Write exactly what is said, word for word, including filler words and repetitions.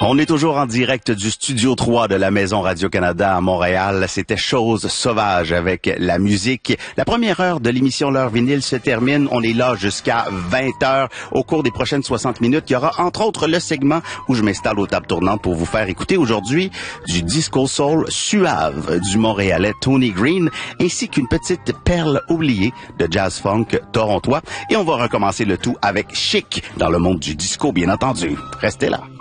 On est toujours en direct du studio trois de la Maison Radio-Canada à Montréal. C'était Chose sauvage avec la musique. La première heure de l'émission L'heure vinyle se termine. On est là jusqu'à vingt heures. Au cours des prochaines soixante minutes, il y aura entre autres le segment où je m'installe aux tables tournantes pour vous faire écouter aujourd'hui du disco soul suave du Montréalais Tony Green, ainsi qu'une petite perle oubliée de jazz funk torontois. Et on va recommencer le tout avec Chic dans le monde du disco, bien entendu. Restez là.